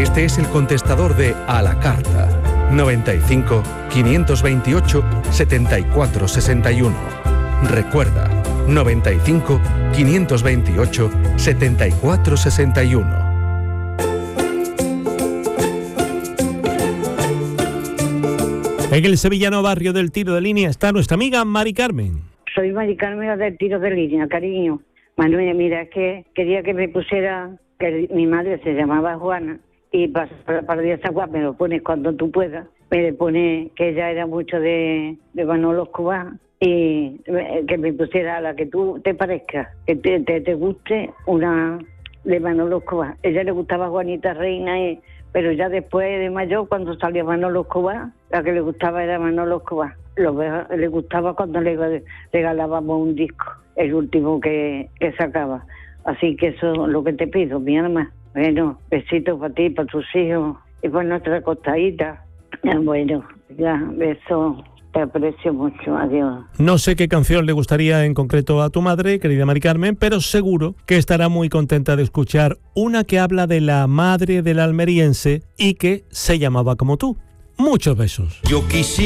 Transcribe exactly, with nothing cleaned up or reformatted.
Este es el contestador de A la Carta. noventa y cinco, quinientos veintiocho, setenta y cuatro sesenta y uno. Recuerda, noventa y cinco, quinientos veintiocho, setenta y cuatro sesenta y uno. En el sevillano barrio del Tiro de Línea está nuestra amiga Mari Carmen. Soy Mari Carmen del Tiro de Línea, cariño. Manuel, mira, es que quería que me pusiera, que mi madre se llamaba Juana, y para, para, para esa guapa me lo pones cuando tú puedas. Me pone que ella era mucho de, de Manolo Escobar, y que me pusiera a la que tú te parezca, que te, te, te guste una de Manolo Escobar. Ella le gustaba Juanita Reina, y, pero ya después de mayor, cuando salió Manolo Escobar, la que le gustaba era Manolo Escobar. Lo, le gustaba cuando le regalábamos un disco, el último que, que sacaba. Así que eso es lo que te pido, mi alma. Bueno, besitos para ti, para tus hijos y para nuestra costadita. Bueno, ya, besos. Te aprecio mucho, adiós. No sé qué canción le gustaría en concreto a tu madre, querida Mari Carmen, pero seguro que estará muy contenta de escuchar una que habla de la madre del almeriense y que se llamaba como tú. Muchos besos. Yo quisiera